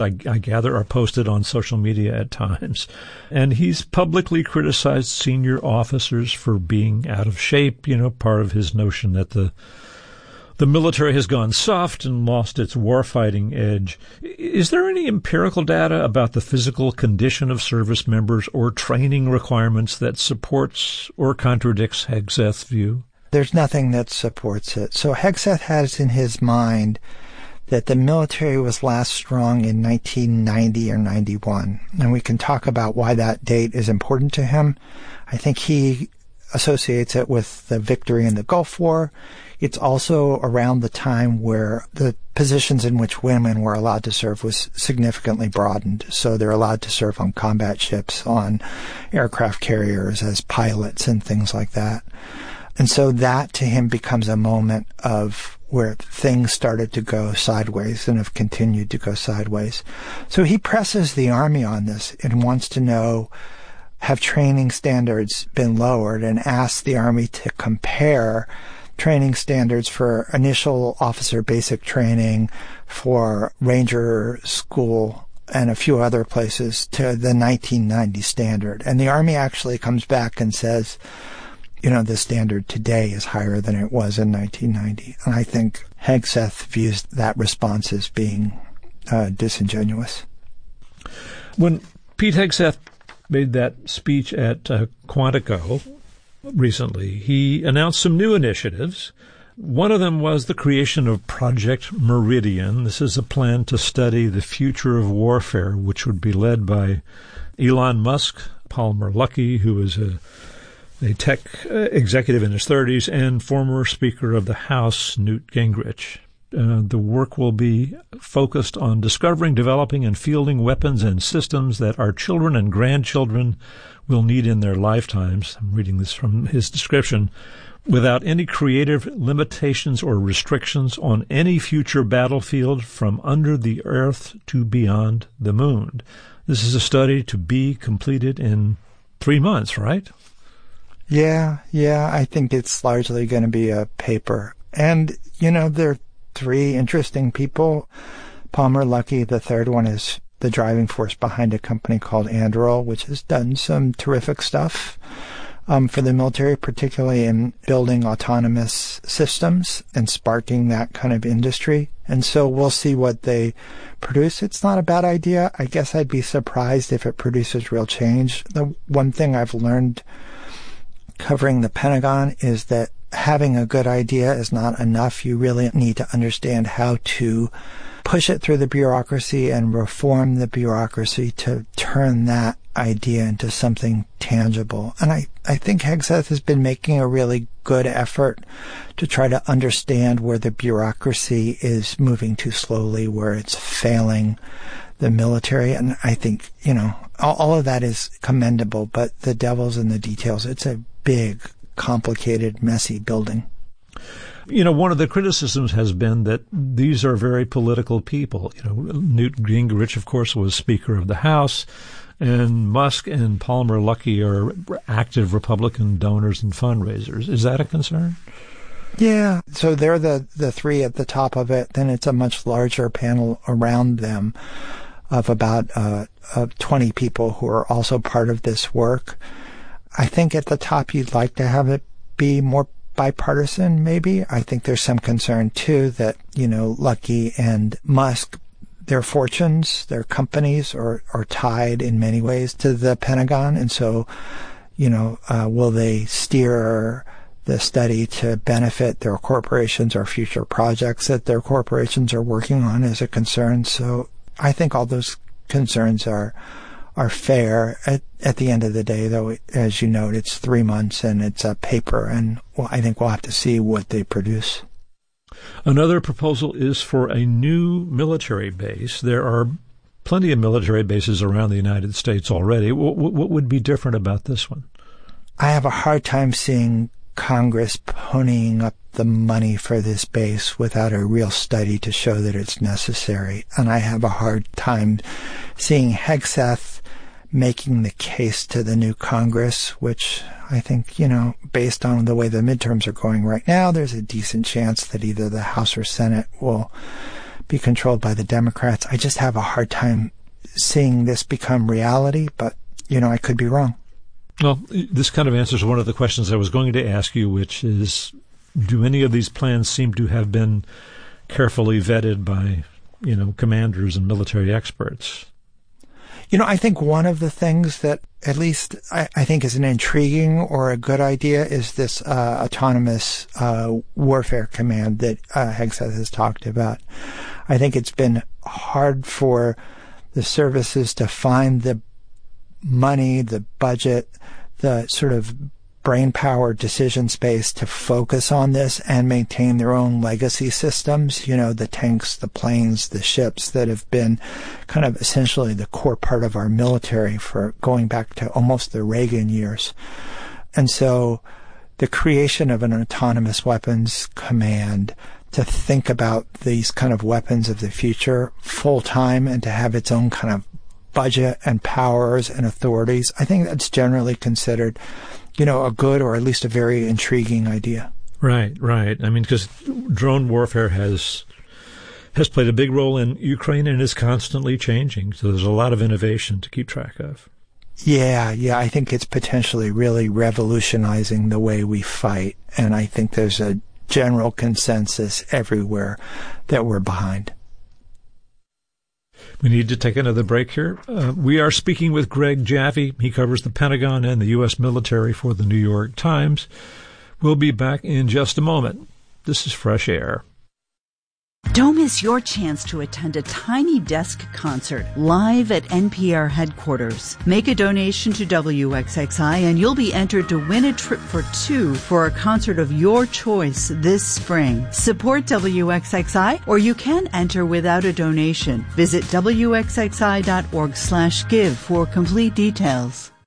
I gather, are posted on social media at times. And he's publicly criticized senior officers for being out of shape, part of his notion that the military has gone soft and lost its warfighting edge. Is there any empirical data about the physical condition of service members or training requirements that supports or contradicts Hegseth's view? There's nothing that supports it. So Hegseth has in his mind that the military was last strong in 1990 or 91. And we can talk about why that date is important to him. I think he associates it with the victory in the Gulf War. It's also around the time where the positions in which women were allowed to serve was significantly broadened. So they're allowed to serve on combat ships, on aircraft carriers as pilots and things like that. And so that to him becomes a moment of where things started to go sideways and have continued to go sideways. So he presses the Army on this and wants to know, have training standards been lowered, and asks the Army to compare training standards for initial officer basic training, for Ranger School, and a few other places to the 1990 standard. And the Army actually comes back and says, the standard today is higher than it was in 1990. And I think Hegseth views that response as being disingenuous. When Pete Hegseth made that speech at Quantico recently, he announced some new initiatives. One of them was the creation of Project Meridian. This is a plan to study the future of warfare, which would be led by Elon Musk, Palmer Luckey, who is a tech executive in his 30s, and former Speaker of the House, Newt Gingrich. The work will be focused on discovering, developing, and fielding weapons and systems that our children and grandchildren will need in their lifetimes. I'm reading this from his description. Without any creative limitations or restrictions on any future battlefield from under the earth to beyond the moon. This is a study to be completed in 3 months, right? Yeah, I think it's largely going to be a paper. And, there are 3 interesting people. Palmer Luckey, the third one, is the driving force behind a company called Anduril, which has done some terrific stuff for the military, particularly in building autonomous systems and sparking that kind of industry. And so we'll see what they produce. It's not a bad idea. I guess I'd be surprised if it produces real change. The one thing I've learned covering the Pentagon is that having a good idea is not enough. You really need to understand how to push it through the bureaucracy and reform the bureaucracy to turn that idea into something tangible. And I think Hegseth has been making a really good effort to try to understand where the bureaucracy is moving too slowly, where it's failing the military. And I think, all of that is commendable, but the devil's in the details. It's a big, complicated, messy building. One of the criticisms has been that these are very political people. Newt Gingrich, of course, was Speaker of the House, and Musk and Palmer Luckey are active Republican donors and fundraisers. Is that a concern? Yeah. So they're the 3 at the top of it. Then it's a much larger panel around them of about 20 people who are also part of this work. I think at the top you'd like to have it be more bipartisan, maybe. I think there's some concern, too, that, Luckey and Musk, their fortunes, their companies are tied in many ways to the Pentagon. And so, will they steer the study to benefit their corporations or future projects that their corporations are working on is a concern. So I think all those concerns are fair. At the end of the day, though, as you note, it's 3 months and it's a paper, and I think we'll have to see what they produce. Another proposal is for a new military base. There are plenty of military bases around the United States already. What would be different about this one? I have a hard time seeing Congress ponying up the money for this base without a real study to show that it's necessary. And I have a hard time seeing Hegseth making the case to the new Congress, which I think, based on the way the midterms are going right now, there's a decent chance that either the House or Senate will be controlled by the Democrats. I just have a hard time seeing this become reality, but, I could be wrong. Well, this kind of answers one of the questions I was going to ask you, which is, do any of these plans seem to have been carefully vetted by, commanders and military experts? I think one of the things that at least I think is an intriguing or a good idea is this autonomous warfare command that Hegseth has talked about. I think it's been hard for the services to find the money, the budget, the sort of brain power decision space to focus on this and maintain their own legacy systems, the tanks, the planes, the ships that have been kind of essentially the core part of our military for going back to almost the Reagan years. And so the creation of an autonomous weapons command to think about these kind of weapons of the future full time and to have its own kind of budget and powers and authorities, I think that's generally considered a good or at least a very intriguing idea. Right. I mean, because drone warfare has played a big role in Ukraine and is constantly changing. So there's a lot of innovation to keep track of. Yeah. I think it's potentially really revolutionizing the way we fight. And I think there's a general consensus everywhere that we're behind. We need to take another break here. We are speaking with Greg Jaffe. He covers the Pentagon and the U.S. military for the New York Times. We'll be back in just a moment. This is Fresh Air. Don't miss your chance to attend a Tiny Desk concert live at NPR headquarters. Make a donation to WXXI and you'll be entered to win a trip for two for a concert of your choice this spring. Support WXXI or you can enter without a donation. Visit WXXI.org/give for complete details.